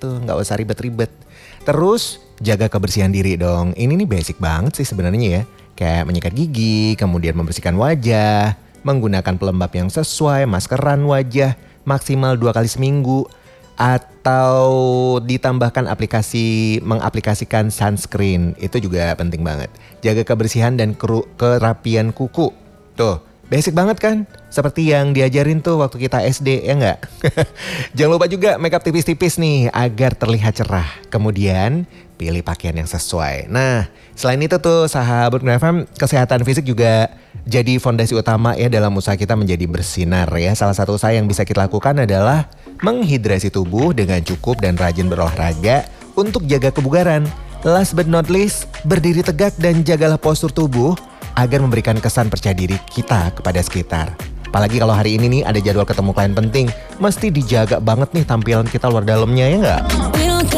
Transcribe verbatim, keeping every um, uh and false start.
tuh, nggak usah ribet-ribet. Terus jaga kebersihan diri dong. Ini nih basic banget sih sebenarnya ya. Kayak menyikat gigi, kemudian membersihkan wajah, menggunakan pelembab yang sesuai, maskeran wajah maksimal dua kali seminggu, atau ditambahkan aplikasi mengaplikasikan sunscreen. Itu juga penting banget. Jaga kebersihan dan keru, kerapian kuku. Tuh, basic banget kan? Seperti yang diajarin tuh waktu kita S D, ya nggak? Jangan lupa juga make up tipis-tipis nih agar terlihat cerah. Kemudian pilih pakaian yang sesuai. Nah, selain itu tuh sahabat F M, kesehatan fisik juga jadi fondasi utama ya dalam usaha kita menjadi bersinar ya. Salah satu usaha yang bisa kita lakukan adalah menghidrasi tubuh dengan cukup dan rajin berolahraga untuk jaga kebugaran. Last but not least, berdiri tegak dan jagalah postur tubuh agar memberikan kesan percaya diri kita kepada sekitar. Apalagi kalau hari ini nih ada jadwal ketemu klien penting, mesti dijaga banget nih tampilan kita luar dalamnya, ya nggak?